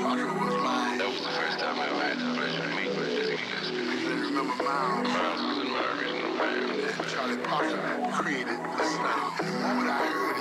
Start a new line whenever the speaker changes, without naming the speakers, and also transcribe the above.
Parker was mine.
That was the first time I ever had the pleasure to meet with Dizzy Gillespie.
I remember Miles.
Miles was in my original band.
Charlie Parker created the sound. And the moment I heard